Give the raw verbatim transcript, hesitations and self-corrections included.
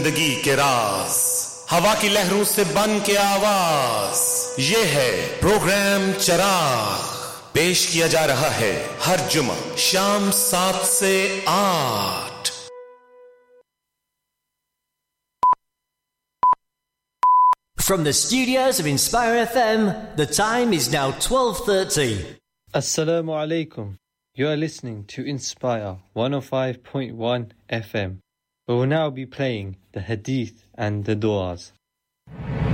जिंदगी के राज हवा की लहरों से बन के आवाज ये है प्रोग्राम चराग पेश किया जा रहा है हर जुमा शाम सात से आठ। From the studios of Inspire F M, the time is now twelve thirty. Assalamu alaikum. You are listening to Inspire one oh five point one F M. We will now be playing the Hadith and the Du'as.